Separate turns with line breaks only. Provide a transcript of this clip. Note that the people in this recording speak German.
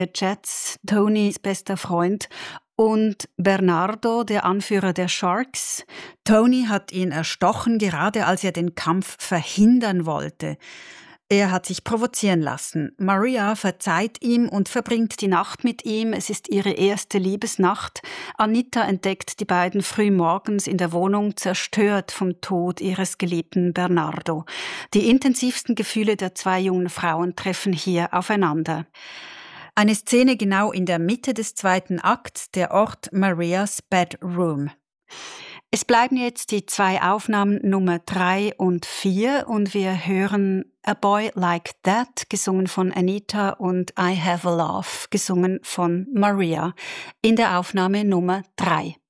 der Jets, Tonys bester Freund, und Bernardo, der Anführer der Sharks. Tony hat ihn erstochen, gerade als er den Kampf verhindern wollte. Er hat sich provozieren lassen. Maria verzeiht ihm und verbringt die Nacht mit ihm. Es ist ihre erste Liebesnacht. Anita entdeckt die beiden früh morgens in der Wohnung, zerstört vom Tod ihres geliebten Bernardo. Die intensivsten Gefühle der zwei jungen Frauen treffen hier aufeinander. Eine Szene genau in der Mitte des zweiten Akts, der Ort Marias Bedroom. Es bleiben jetzt die zwei Aufnahmen Nummer 3 und 4 und wir hören A Boy Like That, gesungen von Anita, und I Have a Love, gesungen von Maria, in der Aufnahme Nummer 3.